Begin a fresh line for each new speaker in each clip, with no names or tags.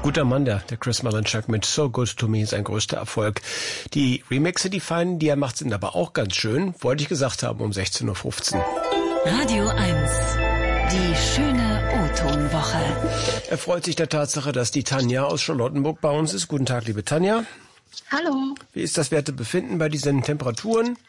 Guter Mann, der Chris Malinchak mit So Good To Me, sein größter Erfolg. Die Remixe, die feinen, die er macht, sind aber auch ganz schön. Wollte ich gesagt haben um 16.15 Uhr.
Radio 1, die schöne O-Ton-Woche.
Er freut sich der Tatsache, dass die Tanja aus Charlottenburg bei uns ist. Guten Tag, liebe Tanja.
Hallo.
Wie ist das Wertebefinden bei diesen Temperaturen?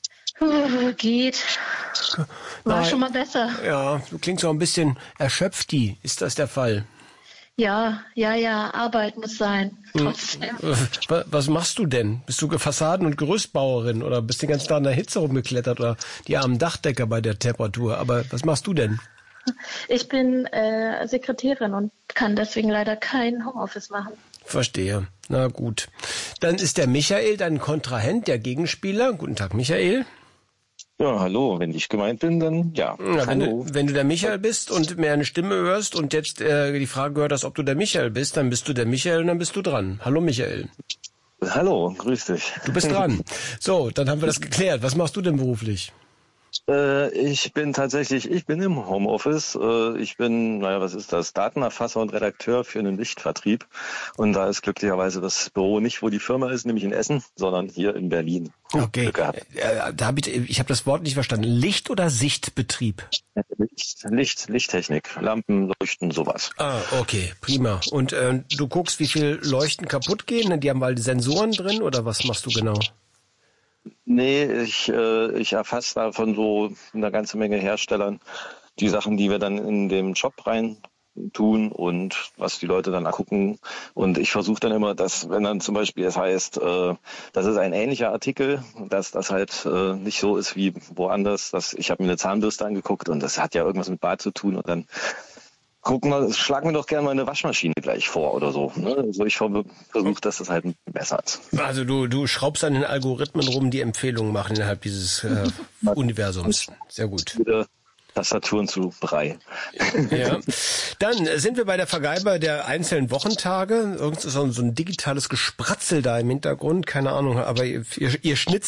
Geht. War schon mal besser.
Ja, du klingst auch ein bisschen erschöpft. Ist das der Fall?
Ja, Arbeit muss sein. Trotzdem.
Was machst du denn? Bist du Fassaden- und Gerüstbauerin oder bist du den ganzen Tag in der Hitze rumgeklettert oder die armen Dachdecker bei der Temperatur? Aber was machst du denn?
Ich bin Sekretärin und kann deswegen leider kein Homeoffice machen.
Verstehe. Na gut. Dann ist der Michael dein Kontrahent, der Gegenspieler. Guten Tag, Michael.
Ja, hallo. Wenn ich gemeint bin, dann ja.
Hallo. Wenn du der Michael bist und mehr eine Stimme hörst und jetzt die Frage gehört hast, ob du der Michael bist, dann bist du der Michael und dann bist du dran. Hallo, Michael.
Hallo, grüß dich.
Du bist dran. So, dann haben wir das geklärt. Was machst du denn beruflich?
Ich bin im Homeoffice. Ich bin, was ist das? Datenerfasser und Redakteur für einen Lichtvertrieb. Und da ist glücklicherweise das Büro nicht, wo die Firma ist, nämlich in Essen, sondern hier in Berlin.
Okay. Ich habe das Wort nicht verstanden. Licht- oder Sichtbetrieb?
Lichttechnik, Lampen, Leuchten, sowas.
Ah, okay, prima. Und du guckst, wie viel Leuchten kaputt gehen? Die haben halt Sensoren drin oder was machst du genau?
Nee, ich erfasse da von so einer ganzen Menge Herstellern die Sachen, die wir dann in dem Shop rein tun und was die Leute dann gucken. Und ich versuche dann immer, dass, wenn dann zum Beispiel es heißt, das ist ein ähnlicher Artikel, dass das halt nicht so ist wie woanders. Ich habe mir eine Zahnbürste angeguckt und das hat ja irgendwas mit Bart zu tun und dann schlagen wir doch gerne mal eine Waschmaschine gleich vor oder so. Ne? Also ich versuche, dass das halt besser ist.
Also du schraubst an den Algorithmen rum, die Empfehlungen machen innerhalb dieses Universums. Sehr gut.
Tastaturen zu Brei.
Ja. Dann sind wir bei der Vergabe der einzelnen Wochentage. Irgend so ein digitales Gespratzel da im Hintergrund, keine Ahnung, aber ihr schnitzt